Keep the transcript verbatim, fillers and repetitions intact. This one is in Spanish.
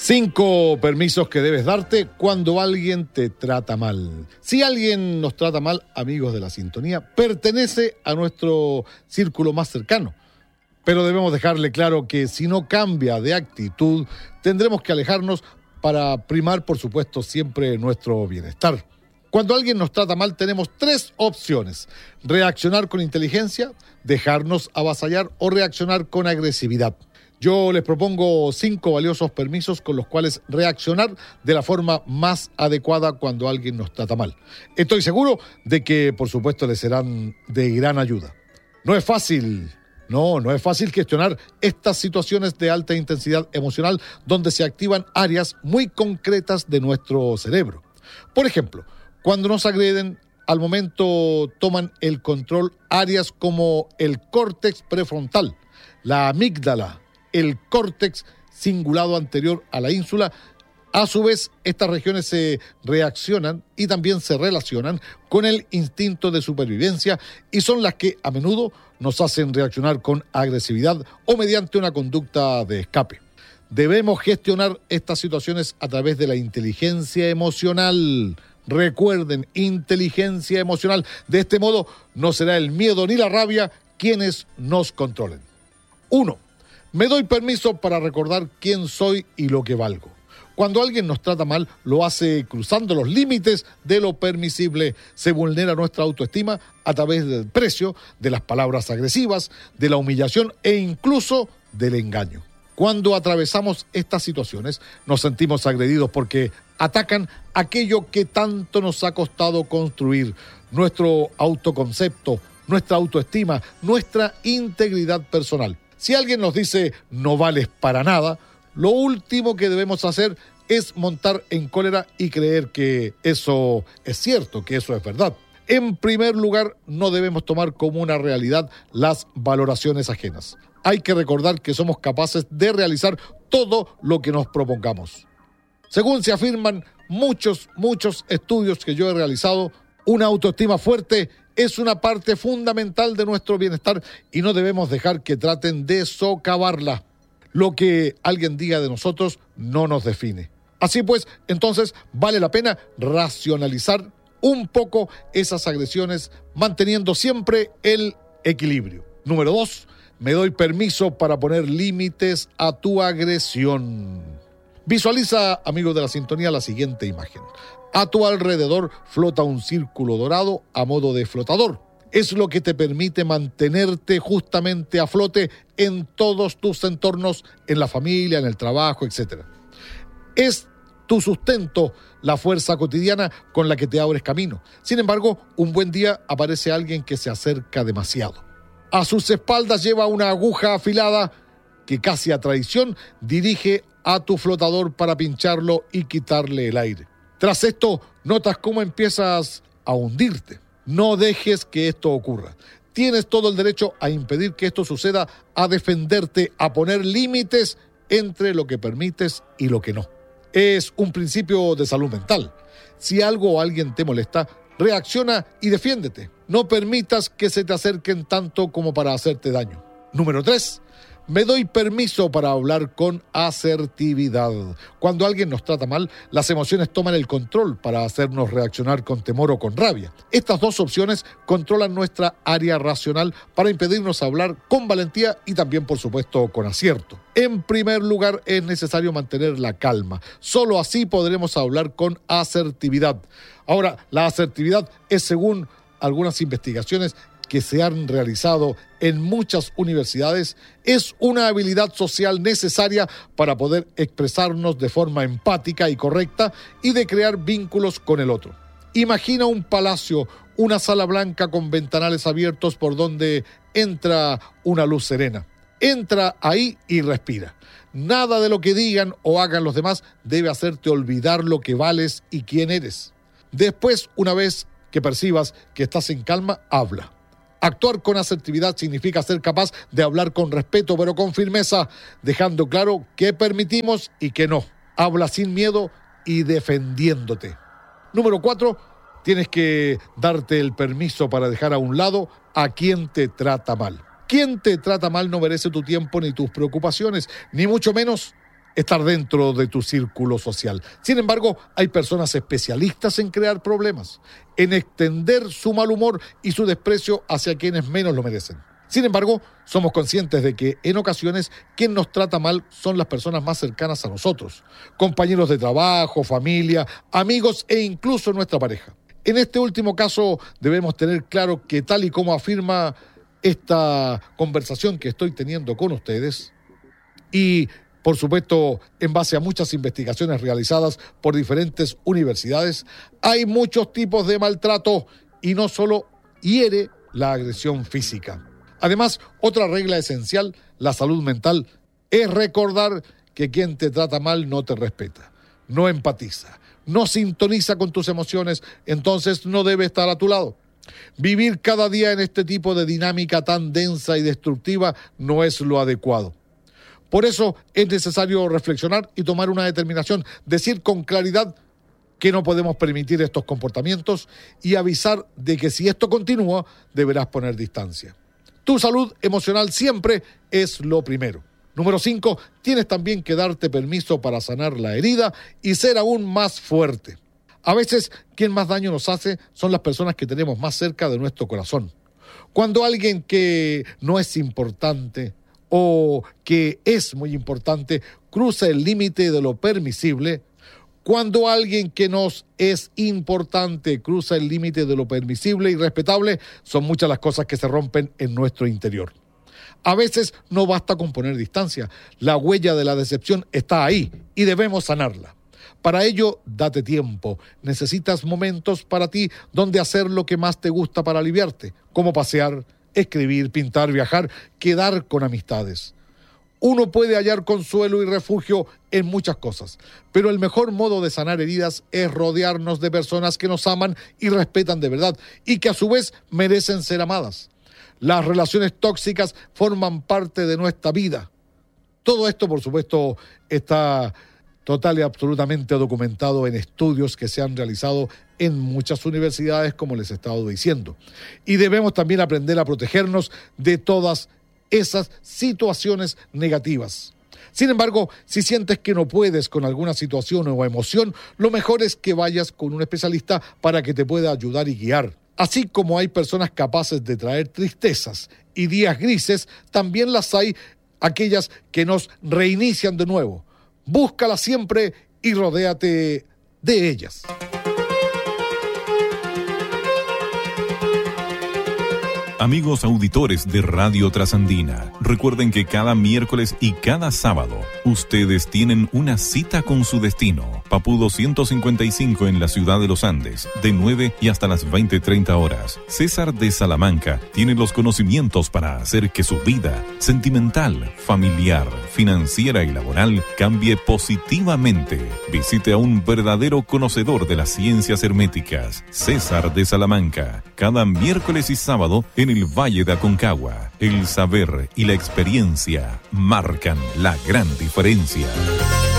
Cinco permisos que debes darte cuando alguien te trata mal. Si alguien nos trata mal, amigos de la sintonía, pertenece a nuestro círculo más cercano. Pero debemos dejarle claro que si no cambia de actitud, tendremos que alejarnos para primar, por supuesto, siempre nuestro bienestar. Cuando alguien nos trata mal, tenemos tres opciones: reaccionar con inteligencia, dejarnos avasallar o reaccionar con agresividad. Yo les propongo cinco valiosos permisos con los cuales reaccionar de la forma más adecuada cuando alguien nos trata mal. Estoy seguro de que, por supuesto, les serán de gran ayuda. No es fácil, no, no es fácil gestionar estas situaciones de alta intensidad emocional donde se activan áreas muy concretas de nuestro cerebro. Por ejemplo, cuando nos agreden, al momento toman el control áreas como el córtex prefrontal, la amígdala, el córtex cingulado anterior a la ínsula. A su vez, estas regiones se reaccionan y también se relacionan con el instinto de supervivencia y son las que a menudo nos hacen reaccionar con agresividad o mediante una conducta de escape. Debemos gestionar estas situaciones a través de la inteligencia emocional. Recuerden, inteligencia emocional. De este modo, no será el miedo ni la rabia quienes nos controlen. Uno. Me doy permiso para recordar quién soy y lo que valgo. Cuando alguien nos trata mal, lo hace cruzando los límites de lo permisible. Se vulnera nuestra autoestima a través del precio, de las palabras agresivas, de la humillación e incluso del engaño. Cuando atravesamos estas situaciones, nos sentimos agredidos porque atacan aquello que tanto nos ha costado construir: nuestro autoconcepto, nuestra autoestima, nuestra integridad personal. Si alguien nos dice no vales para nada, lo último que debemos hacer es montar en cólera y creer que eso es cierto, que eso es verdad. En primer lugar, no debemos tomar como una realidad las valoraciones ajenas. Hay que recordar que somos capaces de realizar todo lo que nos propongamos. Según se afirman muchos, muchos estudios que yo he realizado, una autoestima fuerte es una parte fundamental de nuestro bienestar y no debemos dejar que traten de socavarla. Lo que alguien diga de nosotros no nos define. Así pues, entonces vale la pena racionalizar un poco esas agresiones, manteniendo siempre el equilibrio. Número dos, me doy permiso para poner límites a tu agresión. Visualiza, amigos de la sintonía, la siguiente imagen. A tu alrededor flota un círculo dorado a modo de flotador. Es lo que te permite mantenerte justamente a flote en todos tus entornos, en la familia, en el trabajo, etcétera. Es tu sustento, la fuerza cotidiana con la que te abres camino. Sin embargo, un buen día aparece alguien que se acerca demasiado. A sus espaldas lleva una aguja afilada que casi a traición dirige a tu flotador para pincharlo y quitarle el aire. Tras esto, notas cómo empiezas a hundirte. No dejes que esto ocurra. Tienes todo el derecho a impedir que esto suceda, a defenderte, a poner límites entre lo que permites y lo que no. Es un principio de salud mental. Si algo o alguien te molesta, reacciona y defiéndete. No permitas que se te acerquen tanto como para hacerte daño. Número tres. Me doy permiso para hablar con asertividad. Cuando alguien nos trata mal, las emociones toman el control para hacernos reaccionar con temor o con rabia. Estas dos opciones controlan nuestra área racional para impedirnos hablar con valentía y también, por supuesto, con acierto. En primer lugar, es necesario mantener la calma. Solo así podremos hablar con asertividad. Ahora, la asertividad es, según algunas investigaciones que se han realizado en muchas universidades, es una habilidad social necesaria para poder expresarnos de forma empática y correcta y de crear vínculos con el otro. Imagina un palacio, una sala blanca con ventanales abiertos por donde entra una luz serena. Entra ahí y respira. Nada de lo que digan o hagan los demás debe hacerte olvidar lo que vales y quién eres. Después, una vez que percibas que estás en calma, habla. Actuar con asertividad significa ser capaz de hablar con respeto, pero con firmeza, dejando claro qué permitimos y qué no. Habla sin miedo y defendiéndote. Número cuatro, tienes que darte el permiso para dejar a un lado a quien te trata mal. Quien te trata mal no merece tu tiempo ni tus preocupaciones, ni mucho menos estar dentro de tu círculo social. Sin embargo, hay personas especialistas en crear problemas, en extender su mal humor y su desprecio hacia quienes menos lo merecen. Sin embargo, somos conscientes de que en ocasiones quien nos trata mal son las personas más cercanas a nosotros, compañeros de trabajo, familia, amigos e incluso nuestra pareja. En este último caso debemos tener claro que tal y como afirma esta conversación que estoy teniendo con ustedes, y por supuesto en base a muchas investigaciones realizadas por diferentes universidades, hay muchos tipos de maltrato y no solo hiere la agresión física. Además, otra regla esencial, la salud mental, es recordar que quien te trata mal no te respeta, no empatiza, no sintoniza con tus emociones, entonces no debe estar a tu lado. Vivir cada día en este tipo de dinámica tan densa y destructiva no es lo adecuado. Por eso es necesario reflexionar y tomar una determinación, decir con claridad que no podemos permitir estos comportamientos y avisar de que si esto continúa, deberás poner distancia. Tu salud emocional siempre es lo primero. Número cinco, tienes también que darte permiso para sanar la herida y ser aún más fuerte. A veces, quien más daño nos hace son las personas que tenemos más cerca de nuestro corazón. Cuando alguien que no es importante o que es muy importante cruza el límite de lo permisible, cuando alguien que nos es importante cruza el límite de lo permisible y respetable, son muchas las cosas que se rompen en nuestro interior. A veces no basta con poner distancia, la huella de la decepción está ahí y debemos sanarla. Para ello, date tiempo, necesitas momentos para ti donde hacer lo que más te gusta para aliviarte, como pasear, escribir, pintar, viajar, quedar con amistades. Uno puede hallar consuelo y refugio en muchas cosas, pero el mejor modo de sanar heridas es rodearnos de personas que nos aman y respetan de verdad y que a su vez merecen ser amadas. Las relaciones tóxicas forman parte de nuestra vida. Todo esto, por supuesto, está total y absolutamente documentado en estudios que se han realizado en muchas universidades, como les he estado diciendo. Y debemos también aprender a protegernos de todas esas situaciones negativas. Sin embargo, si sientes que no puedes con alguna situación o emoción, lo mejor es que vayas con un especialista para que te pueda ayudar y guiar. Así como hay personas capaces de traer tristezas y días grises, también las hay aquellas que nos reinician de nuevo. Búscalas siempre y rodéate de ellas. Amigos auditores de Radio Trasandina, recuerden que cada miércoles y cada sábado ustedes tienen una cita con su destino. Papudo ciento cincuenta y cinco en la ciudad de Los Andes, de nueve y hasta las veinte treinta horas. César de Salamanca tiene los conocimientos para hacer que su vida sentimental, familiar, financiera y laboral cambie positivamente. Visite a un verdadero conocedor de las ciencias herméticas, César de Salamanca, cada miércoles y sábado en el Valle de Aconcagua. El saber y la experiencia marcan la gran diferencia.